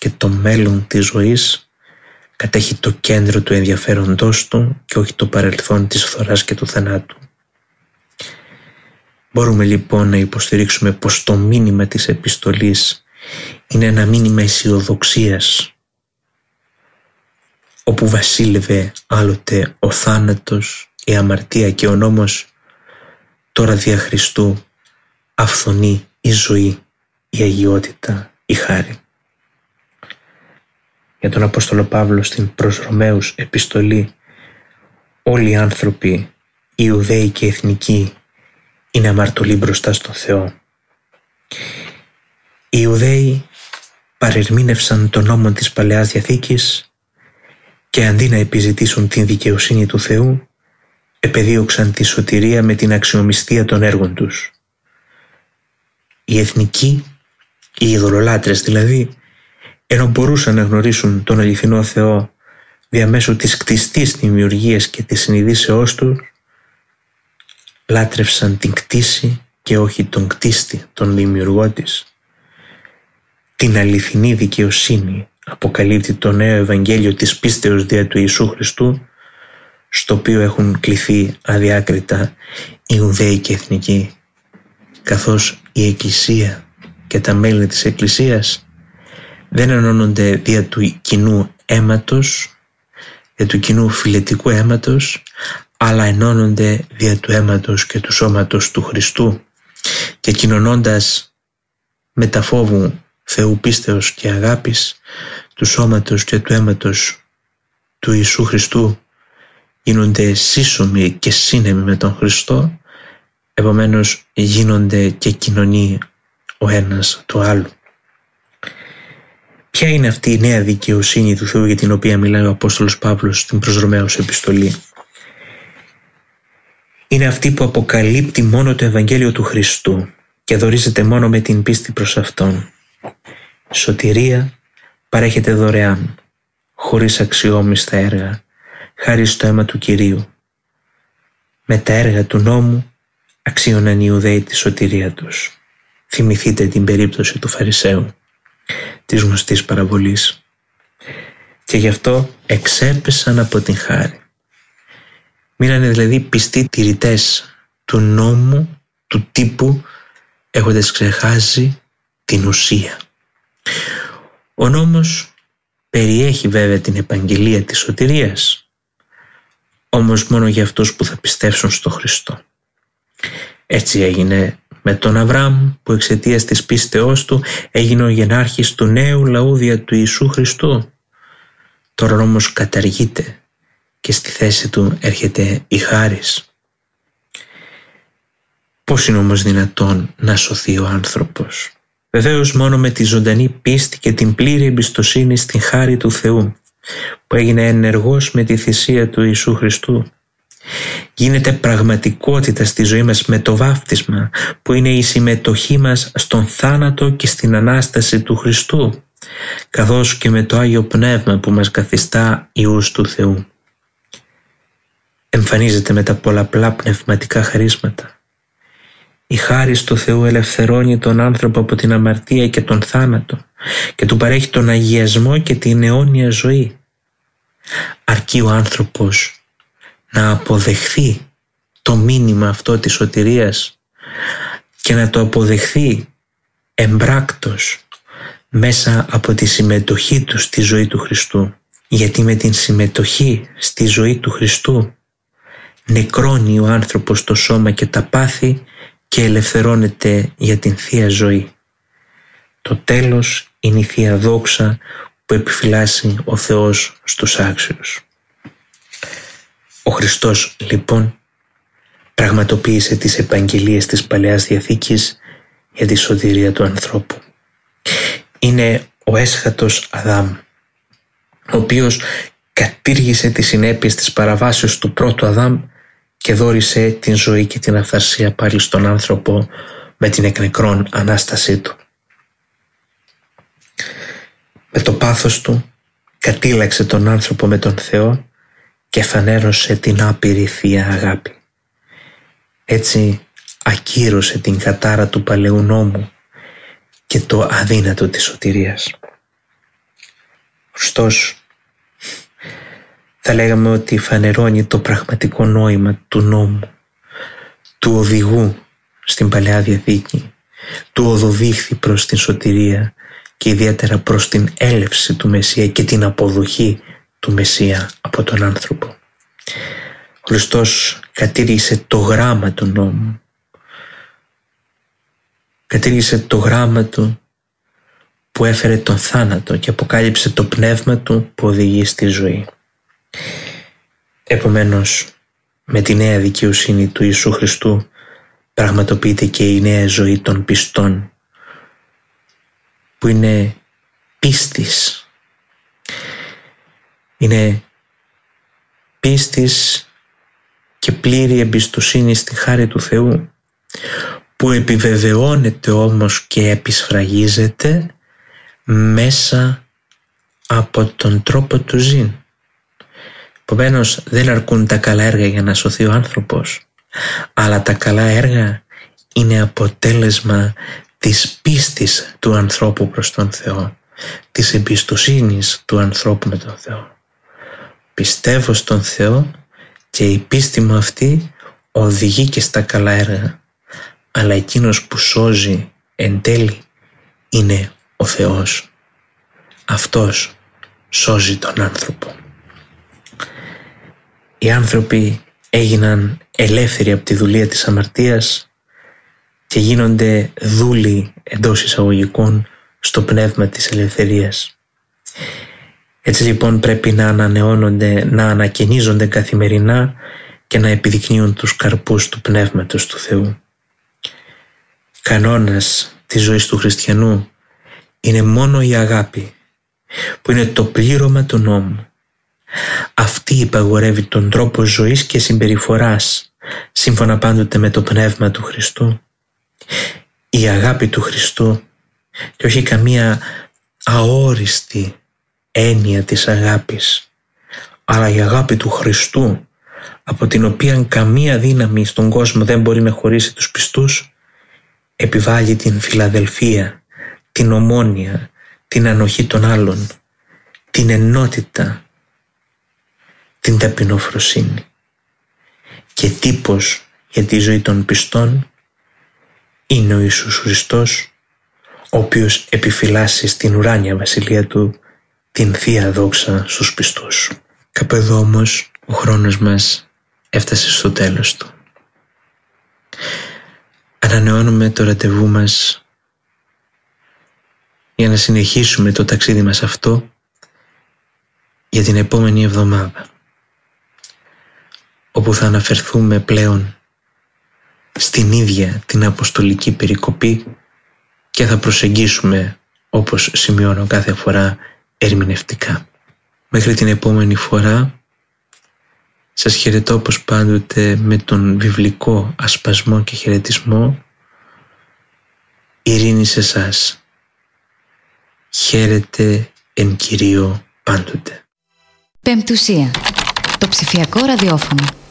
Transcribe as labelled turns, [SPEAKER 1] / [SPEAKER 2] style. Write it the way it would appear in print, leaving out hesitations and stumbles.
[SPEAKER 1] και το μέλλον της ζωής κατέχει το κέντρο του ενδιαφέροντός του και όχι το παρελθόν της φθοράς και του θανάτου. Μπορούμε λοιπόν να υποστηρίξουμε πως το μήνυμα της επιστολής είναι ένα μήνυμα αισιοδοξίας, όπου βασίλευε άλλοτε ο θάνατος, η αμαρτία και ο νόμος, τώρα δια Χριστού αυθονεί η ζωή, η αγιότητα, η χάρη. Για τον Απόστολο Παύλο στην προς Ρωμαίους επιστολή, όλοι οι άνθρωποι, Ιουδαίοι και εθνικοί, είναι αμαρτωλοί μπροστά στον Θεό. Οι Ιουδαίοι παρερμήνευσαν τον νόμο της Παλαιάς Διαθήκης και αντί να επιζητήσουν την δικαιοσύνη του Θεού, επεδίωξαν τη σωτηρία με την αξιομισθία των έργων τους. Οι εθνικοί, οι ειδωλολάτρες δηλαδή, ενώ μπορούσαν να γνωρίσουν τον αληθινό Θεό διαμέσου της κτιστής δημιουργίας και της συνειδήσεώς του, λάτρευσαν την κτήση και όχι τον κτίστη, τον δημιουργό της. Την αληθινή δικαιοσύνη αποκαλύπτει το νέο Ευαγγέλιο της πίστεως δια του Ιησού Χριστού, στο οποίο έχουν κληθεί αδιάκριτα Ιουδαίοι και εθνικοί, καθώς η Εκκλησία και τα μέλη της Εκκλησίας δεν ενώνονται δια του κοινού αίματος, δια του κοινού φιλετικού αίματος, αλλά ενώνονται δια του αίματος και του σώματος του Χριστού και κοινωνώντας με τα φόβου Θεού πίστεως και αγάπης του σώματος και του αίματος του Ιησού Χριστού, γίνονται σύσσωμοι και σύνεμοι με τον Χριστό, επομένως γίνονται και κοινωνοί ο ένας του άλλου. Ποια είναι αυτή η νέα δικαιοσύνη του Θεού για την οποία μιλάει ο Απόστολος Παύλος στην προς Ρωμαίους επιστολή? Είναι αυτή που αποκαλύπτει μόνο το Ευαγγέλιο του Χριστού και δωρίζεται μόνο με την πίστη προς Αυτόν. Σωτηρία παρέχεται δωρεάν, χωρίς αξιόμιστα έργα, χάρη στο αίμα του Κυρίου. Με τα έργα του νόμου αξίωναν οι Ιουδαίοι τη σωτηρία τους. Θυμηθείτε την περίπτωση του Φαρισαίου, της γνωστής παραβολής. Και γι' αυτό εξέπεσαν από την χάρη. Μείνανε δηλαδή πιστοί τηρητές του νόμου, του τύπου, έχοντας ξεχάσει την ουσία. Ο νόμος περιέχει βέβαια την επαγγελία της σωτηρίας, όμως μόνο για αυτούς που θα πιστέψουν στο Χριστό. Έτσι έγινε με τον Αβραάμ, που εξαιτίας της πίστεώς του έγινε ο γενάρχης του νέου λαού δια του Ιησού Χριστού. Τώρα όμως καταργείται και στη θέση του έρχεται η χάρις. Πώς είναι όμως δυνατόν να σωθεί ο άνθρωπος? Βεβαίως μόνο με τη ζωντανή πίστη και την πλήρη εμπιστοσύνη στην χάρη του Θεού, που έγινε ενεργός με τη θυσία του Ιησού Χριστού. Γίνεται πραγματικότητα στη ζωή μας με το βάφτισμα, που είναι η συμμετοχή μας στον θάνατο και στην Ανάσταση του Χριστού, καθώς και με το Άγιο Πνεύμα που μας καθιστά ιούς του Θεού. Εμφανίζεται με τα πολλαπλά πνευματικά χαρίσματα. Η χάρις του Θεού ελευθερώνει τον άνθρωπο από την αμαρτία και τον θάνατο και του παρέχει τον αγιασμό και την αιώνια ζωή. Αρκεί ο άνθρωπος να αποδεχθεί το μήνυμα αυτό της σωτηρίας και να το αποδεχθεί εμπράκτος μέσα από τη συμμετοχή του στη ζωή του Χριστού. Γιατί με την συμμετοχή στη ζωή του Χριστού νεκρώνει ο άνθρωπος το σώμα και τα πάθη και ελευθερώνεται για την Θεία Ζωή. Το τέλος είναι η Θεία Δόξα που επιφυλάσσει ο Θεός στους άξιους. Ο Χριστός λοιπόν πραγματοποίησε τις επαγγελίες της Παλαιάς Διαθήκης για τη σωτηρία του ανθρώπου. Είναι ο έσχατος Αδάμ, ο οποίος κατήργησε τις συνέπειες της παραβάσεως του πρώτου Αδάμ και δώρισε την ζωή και την αυθαρσία πάλι στον άνθρωπο με την εκ νεκρών Ανάστασή του. Με το πάθος του κατήλαξε τον άνθρωπο με τον Θεό και φανέρωσε την άπειρη Θεία Αγάπη. Έτσι ακύρωσε την κατάρα του παλαιού νόμου και το αδύνατο της σωτηρίας. Χριστός θα λέγαμε ότι φανερώνει το πραγματικό νόημα του νόμου, του οδηγού στην Παλαιά Διαθήκη, του οδοδείχθη προς την σωτηρία και ιδιαίτερα προς την έλευση του Μεσσία και την αποδοχή του Μεσσία από τον άνθρωπο. Ο Χριστός κατήργησε το γράμμα του νόμου, κατήργησε το γράμμα του που έφερε τον θάνατο και αποκάλυψε το πνεύμα του που οδηγεί στη ζωή. Επομένως, με τη νέα δικαιοσύνη του Ιησού Χριστού πραγματοποιείται και η νέα ζωή των πιστών, που είναι πίστης. Είναι πίστης και πλήρη εμπιστοσύνη στη χάρη του Θεού, που επιβεβαιώνεται όμως και επισφραγίζεται μέσα από τον τρόπο του ζήν. Επομένως, δεν αρκούν τα καλά έργα για να σωθεί ο άνθρωπος, αλλά τα καλά έργα είναι αποτέλεσμα της πίστης του ανθρώπου προς τον Θεό, της εμπιστοσύνης του ανθρώπου με τον Θεό. Πιστεύω στον Θεό και η πίστη μου αυτή οδηγεί και στα καλά έργα, αλλά εκείνος που σώζει εν τέλει είναι ο Θεός. Αυτός σώζει τον άνθρωπο. Οι άνθρωποι έγιναν ελεύθεροι από τη δουλεία της αμαρτίας και γίνονται δούλοι εντός εισαγωγικών στο πνεύμα της ελευθερίας. Έτσι λοιπόν πρέπει να ανανεώνονται, να ανακαινίζονται καθημερινά και να επιδεικνύουν τους καρπούς του πνεύματος του Θεού. Κανόνας της ζωής του χριστιανού είναι μόνο η αγάπη, που είναι το πλήρωμα του νόμου. Αυτή υπαγορεύει τον τρόπο ζωής και συμπεριφοράς, σύμφωνα πάντοτε με το πνεύμα του Χριστού. Η αγάπη του Χριστού, και όχι καμία αόριστη έννοια της αγάπης, αλλά η αγάπη του Χριστού, από την οποία καμία δύναμη στον κόσμο δεν μπορεί να χωρίσει τους πιστούς, επιβάλλει την φιλαδελφία, την ομόνοια, την ανοχή των άλλων, την ενότητα, την ταπεινοφροσύνη. Και τύπος για τη ζωή των πιστών είναι ο Ιησούς Χριστός, ο οποίος επιφυλάσσει στην ουράνια βασιλεία του την Θεία Δόξα στους πιστούς. Κάπου εδώ όμως ο χρόνος μας έφτασε στο τέλος του. Ανανεώνουμε το ραντεβού μας για να συνεχίσουμε το ταξίδι μας αυτό για την επόμενη εβδομάδα, όπου θα αναφερθούμε πλέον στην ίδια την αποστολική περικοπή και θα προσεγγίσουμε, όπως σημειώνω κάθε φορά, ερμηνευτικά. Μέχρι την επόμενη φορά σας χαιρετώ όπως πάντοτε με τον βιβλικό ασπασμό και χαιρετισμό. Ειρήνη σε εσάς. Χαίρετε εν Κυρίω πάντοτε.
[SPEAKER 2] Πεμπτουσία. Το ψηφιακό ραδιόφωνο.